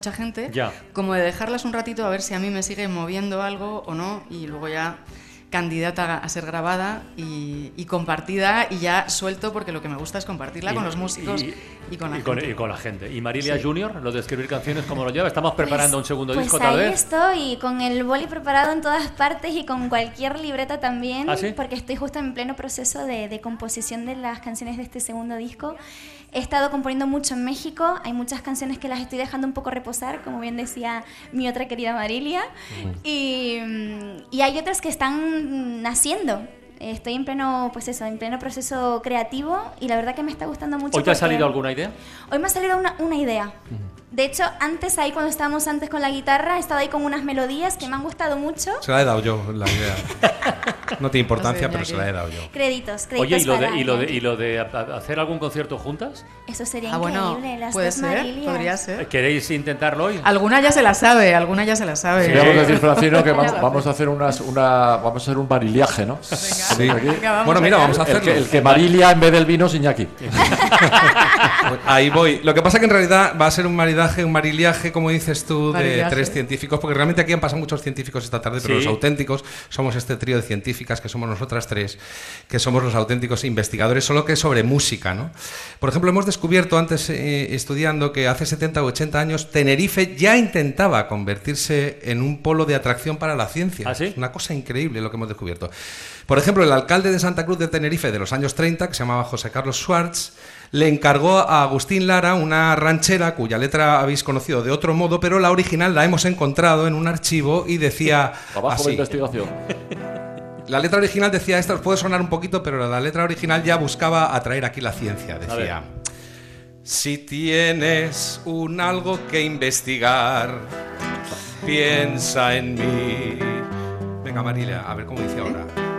mucha gente, Ya. como de dejarlas un ratito a ver si a mí me sigue moviendo algo o no, y luego ya candidata a ser grabada y compartida, y ya suelto, porque lo que me gusta es compartirla con los músicos y con la gente. Y con la gente. ¿Y Marilia Sí. Junior, lo de escribir canciones, cómo lo lleva? Estamos preparando un segundo disco, pues tal ahí vez. estoy, con el boli preparado en todas partes y con cualquier libreta también, ¿Ah, sí? porque estoy justo en pleno proceso de composición de las canciones de este segundo disco. He estado componiendo mucho en México, hay muchas canciones que las estoy dejando un poco reposar, como bien decía mi otra querida Marilia, y hay otras que están naciendo. Estoy en pleno, pues eso, en pleno proceso creativo, y la verdad que me está gustando mucho. ¿Hoy te ha porque salido alguna idea? Hoy me ha salido una idea. De hecho, antes ahí, cuando estábamos antes con la guitarra, estaba ahí con unas melodías que me han gustado mucho. Se la he dado yo, la idea. No tiene importancia, No sé, pero se la he dado yo. Créditos Oye, para ¿y lo Iñaki. de hacer algún concierto juntas? Eso sería Bueno, increíble, las puede dos ser, Marilias. podría ser. ¿Queréis intentarlo hoy? Alguna ya se la sabe, alguna ya se la sabe. Queríamos decir, Francino, que vamos a hacer vamos a hacer un mariliaje, ¿no? Sí. Venga, vamos Bueno, mira, allá. vamos a hacerlo. El que Marilia en vez del vino es Iñaki. Ahí voy. Lo que pasa que en realidad va a ser un maridaje, un mariliaje, como dices tú, de Marillaje. 3 científicos, porque realmente aquí han pasado muchos científicos esta tarde, pero Sí. los auténticos somos este trío de científicas, que somos nosotras 3, que somos los auténticos investigadores, solo que es sobre música, ¿no? Por ejemplo, hemos descubierto antes, estudiando, que hace 70 o 80 años Tenerife ya intentaba convertirse en un polo de atracción para la ciencia. ¿Ah, sí? Es una cosa increíble lo que hemos descubierto. Por ejemplo, el alcalde de Santa Cruz de Tenerife de los años 30, que se llamaba José Carlos Schwartz, le encargó a Agustín Lara una ranchera cuya letra habéis conocido de otro modo, pero la original la hemos encontrado en un archivo y decía Trabajo de así. investigación. La letra original decía, esto os puede sonar un poquito, pero la letra original ya buscaba atraer aquí la ciencia. Decía: si tienes un algo que investigar, piensa en mí. Venga, Marilia, a ver cómo dice ahora.